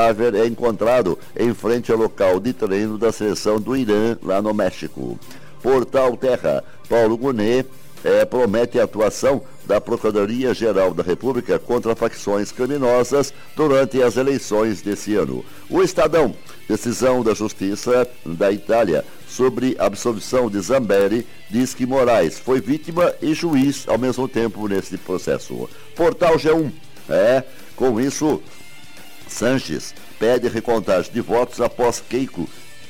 cadáver é encontrado em frente ao local de treino da seleção do Irã, lá no México. Portal Terra, Paulo Gonet promete a atuação da Procuradoria-Geral da República contra facções criminosas durante as eleições desse ano. O Estadão, decisão da Justiça da Itália sobre a absolvição de Zambelli, diz que Moraes foi vítima e juiz ao mesmo tempo nesse processo. Portal G1, com isso, Sanches pede recontagem de votos após Keiko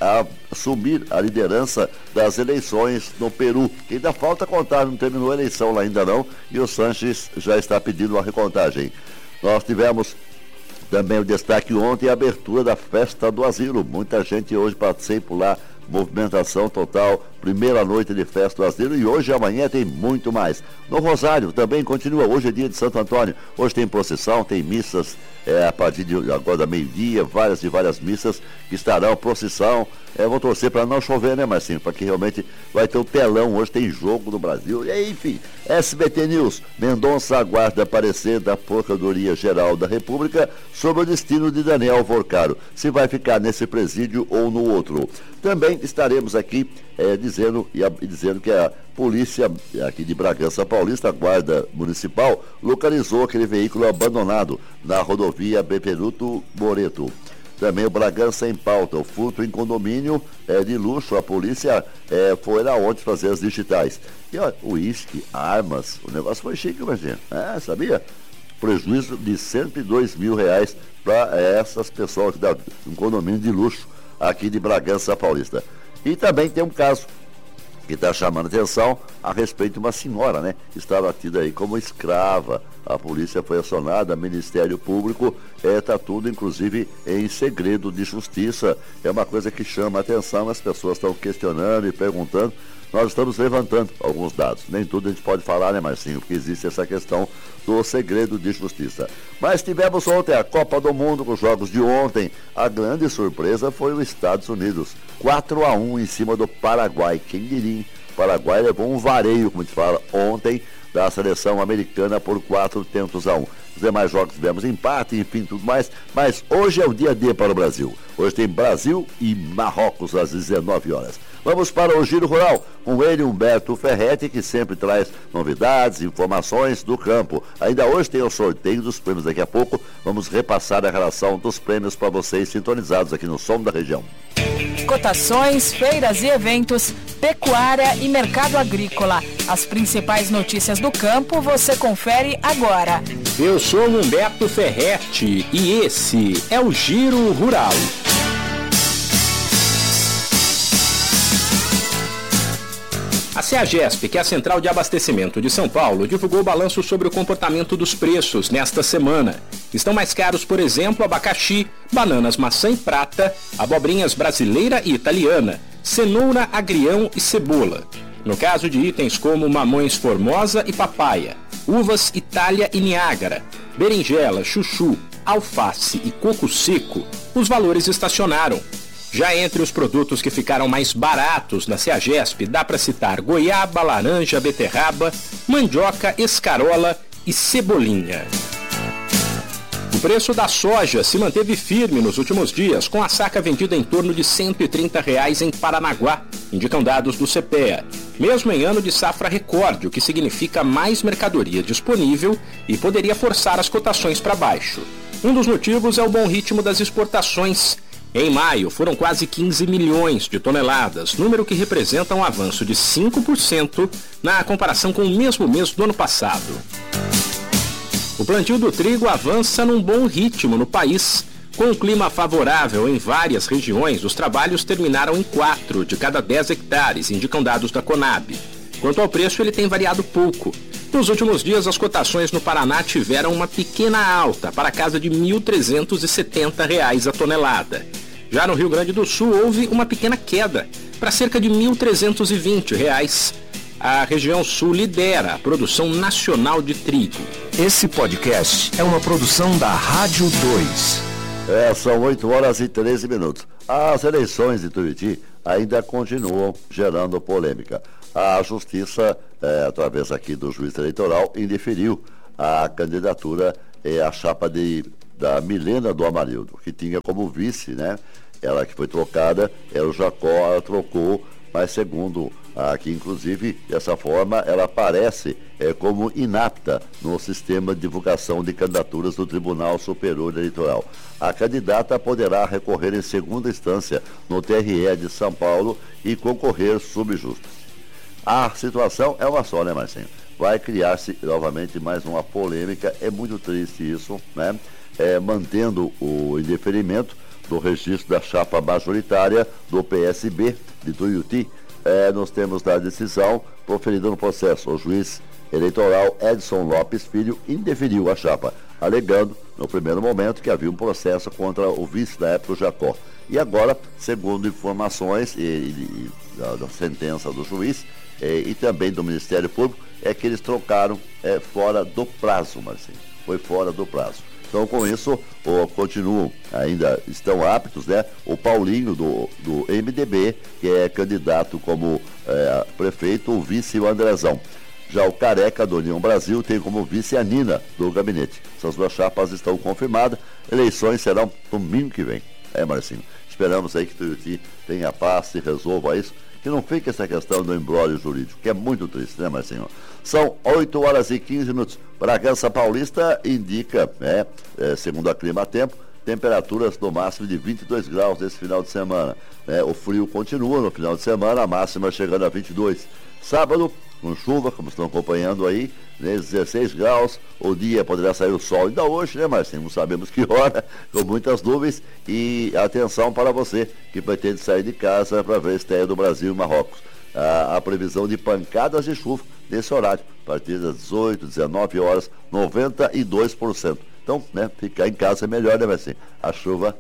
assumir a liderança das eleições no Peru. Que ainda falta contar, não terminou a eleição lá ainda não, e o Sanches já está pedindo uma recontagem. Nós tivemos também o destaque ontem, a abertura da festa do asilo. Muita gente hoje participa lá, movimentação total, primeira noite de festa do asilo, e hoje e amanhã tem muito mais. No Rosário também continua, hoje é dia de Santo Antônio, hoje tem procissão, tem missas a partir de agora da meio-dia, várias missas que estarão, procissão. Vou torcer para não chover, né, Marcinho? Para que realmente vai ter o telão, hoje tem jogo no Brasil. E enfim, SBT News, Mendonça aguarda parecer da Procuradoria-Geral da República sobre o destino de Daniel Vorcaro, se vai ficar nesse presídio ou no outro. Também estaremos aqui dizendo que a polícia aqui de Bragança Paulista, a Guarda Municipal, localizou aquele veículo abandonado na rodovia Beperuto Moreto. Também o Bragança em pauta, o furto em condomínio de luxo. A polícia foi lá ontem fazer as digitais. E olha, uísque, armas, o negócio foi chique, imagina. Sabia? Prejuízo de R$102 mil para essas pessoas da um condomínio de luxo aqui de Bragança Paulista. E também tem um caso que está chamando atenção a respeito de uma senhora, né? Estava tida aí como escrava. A polícia foi acionada, Ministério Público, está tudo inclusive em segredo de justiça. É uma coisa que chama a atenção, as pessoas estão questionando e perguntando. Nós estamos levantando alguns dados. Nem tudo a gente pode falar, né, Marcinho? Porque existe essa questão do segredo de justiça. Mas tivemos ontem a Copa do Mundo com os jogos de ontem. A grande surpresa foi os Estados Unidos. 4-1 em cima do Paraguai. Quem diria? O Paraguai levou um vareio, como a gente fala, ontem, da seleção americana por 4-1. Os demais jogos tivemos empate, enfim, tudo mais. Mas hoje é o dia a dia para o Brasil. Hoje tem Brasil e Marrocos às 19 horas. Vamos para o Giro Rural, com ele, Humberto Ferretti, que sempre traz novidades, informações do campo. Ainda hoje tem o sorteio dos prêmios, daqui a pouco vamos repassar a relação dos prêmios para vocês sintonizados aqui no Som da Região. Cotações, feiras e eventos, pecuária e mercado agrícola. As principais notícias do campo você confere agora. Eu sou Humberto Ferretti e esse é o Giro Rural. A CEAGESP, que é a Central de Abastecimento de São Paulo, divulgou o balanço sobre o comportamento dos preços nesta semana. Estão mais caros, por exemplo, abacaxi, bananas maçã e prata, abobrinhas brasileira e italiana, cenoura, agrião e cebola. No caso de itens como mamões Formosa e papaya, uvas Itália e Niágara, berinjela, chuchu, alface e coco seco, os valores estacionaram. Já entre os produtos que ficaram mais baratos na CEAGESP, dá para citar goiaba, laranja, beterraba, mandioca, escarola e cebolinha. O preço da soja se manteve firme nos últimos dias, com a saca vendida em torno de R$ 130 em Paranaguá, indicam dados do CPEA. Mesmo em ano de safra recorde, o que significa mais mercadoria disponível e poderia forçar as cotações para baixo. Um dos motivos é o bom ritmo das exportações. Em maio, foram quase 15 milhões de toneladas, número que representa um avanço de 5% na comparação com o mesmo mês do ano passado. O plantio do trigo avança num bom ritmo no país. Com um clima favorável em várias regiões, os trabalhos terminaram em 4 de cada 10 hectares, indicam dados da Conab. Quanto ao preço, ele tem variado pouco. Nos últimos dias, as cotações no Paraná tiveram uma pequena alta, para a casa de R$ 1.370 a tonelada. Já no Rio Grande do Sul, houve uma pequena queda, para cerca de R$ 1.320. A região sul lidera a produção nacional de trigo. Esse podcast é uma produção da Rádio 2. São 8 horas e 13 minutos. As eleições de Tuiuti ainda continuam gerando polêmica. A Justiça, através aqui do juiz eleitoral, indeferiu a candidatura, a chapa de da Milena do Amarildo, que tinha como vice, né? Ela que foi trocada, era o Jacó, ela trocou, mas segundo aqui, inclusive, dessa forma, ela aparece como inapta no sistema de divulgação de candidaturas do Tribunal Superior Eleitoral. A candidata poderá recorrer em segunda instância no TRE de São Paulo e concorrer subjusto. A situação é uma só, né, Marcinho? Vai criar-se novamente mais uma polêmica, é muito triste isso, né? Mantendo o indeferimento do registro da chapa majoritária do PSB de Tuiuti, nos termos da decisão proferida no processo. O juiz eleitoral Edson Lopes Filho indeferiu a chapa, alegando, no primeiro momento, que havia um processo contra o vice da época, o Jacó. E agora, segundo informações da sentença do juiz e também do Ministério Público, é que eles trocaram fora do prazo, Marcinho. Foi fora do prazo. Então, com isso, continuam, ainda estão aptos, né? O Paulinho do MDB, que é candidato como prefeito, o vice o Andrezão. Já o Careca do União Brasil tem como vice a Nina do gabinete. Essas duas chapas estão confirmadas. Eleições serão domingo que vem. Marcinho. Esperamos aí que Tuiuti tenha paz e resolva isso. Que não fique essa questão do embrólio jurídico, que é muito triste, né, Marcinho? São 8 horas e 15 minutos. Bragança Paulista indica, segundo a Clima Tempo, temperaturas no máximo de 22 graus nesse final de semana. O frio continua no final de semana, a máxima chegando a 22. Sábado, com chuva, como estão acompanhando aí, 16 graus, o dia poderá sair o sol ainda hoje, né, Marcinho? Não sabemos que hora, com muitas nuvens. E atenção para você que pretende sair de casa para ver a estreia do Brasil e Marrocos. A previsão de pancadas de chuva nesse horário, a partir das 18, 19 horas, 92%. Então, ficar em casa é melhor, né, Marcinho? A chuva,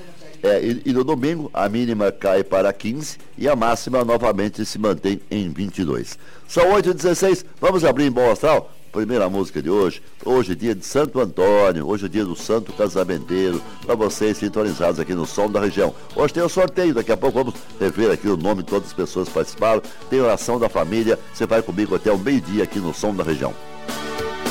e no domingo a mínima cai para 15 e a máxima novamente se mantém em 22. São 8h16, vamos abrir em Bom Astral. Primeira música de hoje. Hoje é dia de Santo Antônio, hoje é dia do Santo Casamenteiro, para vocês sintonizados aqui no Som da Região. Hoje tem o sorteio, daqui a pouco vamos rever aqui o nome de todas as pessoas que participaram. Tem oração da família, você vai comigo até o meio-dia aqui no Som da Região.